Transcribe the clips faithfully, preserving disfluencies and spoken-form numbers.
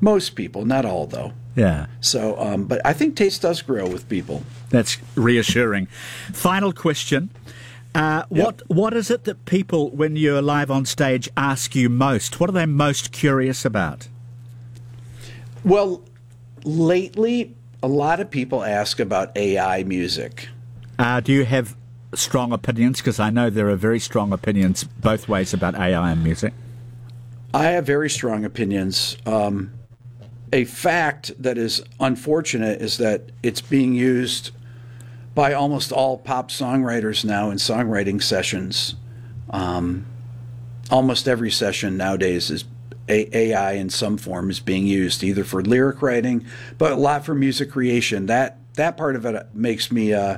Most people, not all, though. Yeah. So, um, but I think taste does grow with people. That's reassuring. Final question. Uh, what Yep. What is it that people, when you're live on stage, ask you most? What are they most curious about? Well, lately, a lot of people ask about A I music. Uh, do you have strong opinions? Because I know there are very strong opinions both ways about A I and music. I have very strong opinions. Um, a fact that is unfortunate is that it's being used by almost all pop songwriters now in songwriting sessions. Um, almost every session nowadays is a- AI in some form is being used, either for lyric writing, but a lot for music creation. That that part of it makes me, uh,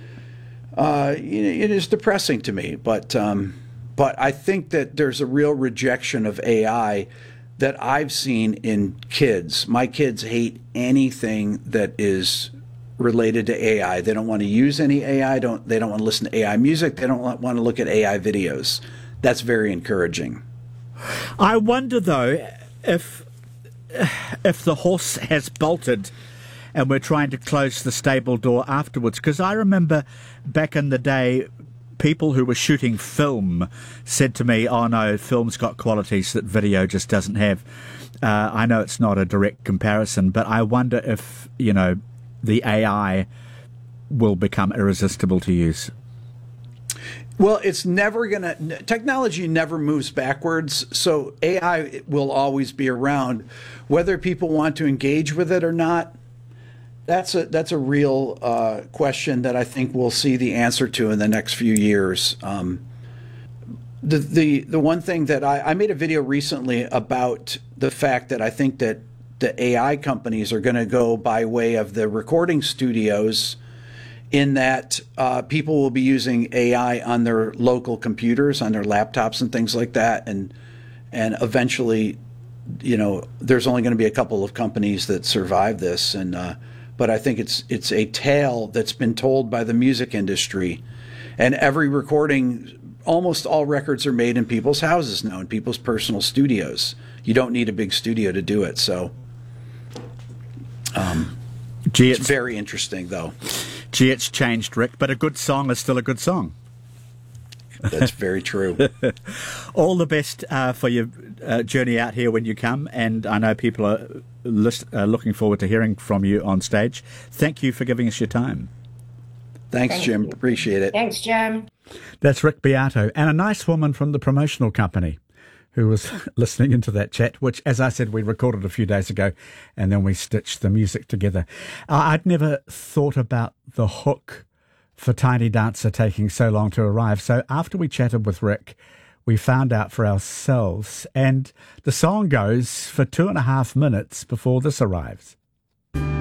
uh, it is depressing to me. But um, but I think that there's a real rejection of A I that I've seen in kids. My kids hate anything that is related to A I. They don't want to use any A I. Don't they don't want to listen to A I music. They don't want to look at A I videos. That's very encouraging. I wonder, though, if if the horse has bolted and we're trying to close the stable door afterwards. Because I remember back in the day, people who were shooting film said to me, oh no, film's got qualities that video just doesn't have. Uh, I know it's not a direct comparison, but I wonder if, you know, the A I will become irresistible to use. Well, it's never going to, technology never moves backwards, so A I will always be around. Whether people want to engage with it or not, that's a that's a real uh, question that I think we'll see the answer to in the next few years. Um, the, the the one thing that I, I made a video recently about the fact that I think that the A I companies are going to go by way of the recording studios, in that uh, people will be using A I on their local computers, on their laptops and things like that. And and eventually, you know, there's only going to be a couple of companies that survive this. And uh, but I think it's it's a tale that's been told by the music industry. And every recording, almost all records are made in people's houses now, in people's personal studios. You don't need a big studio to do it. So um, Gee, it's it's very interesting, though. Gee, it's changed, Rick, but a good song is still a good song. That's very true. All the best uh, for your uh, journey out here when you come, and I know people are list, uh, looking forward to hearing from you on stage. Thank you for giving us your time. Thanks, Thank Jim. you. Appreciate it. Thanks, Jim. That's Rick Beato, and a nice woman from the promotional company who was listening into that chat, which, as I said, we recorded a few days ago, and then we stitched the music together. Uh, I'd never thought about the hook for Tiny Dancer taking so long to arrive. So after we chatted with Rick, we found out for ourselves, and the song goes for two and a half minutes before this arrives.